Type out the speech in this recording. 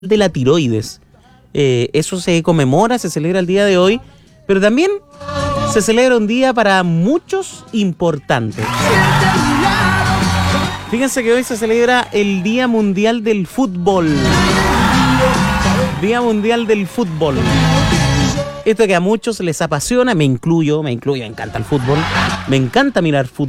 de la tiroides. Eso se conmemora, se celebra el día de hoy, pero también se celebra un día para muchos importante. Fíjense que hoy se celebra el Día Mundial del Fútbol. Día Mundial del Fútbol. Esto que a muchos les apasiona, me incluyo, me encanta el fútbol. Me encanta mirar fútbol.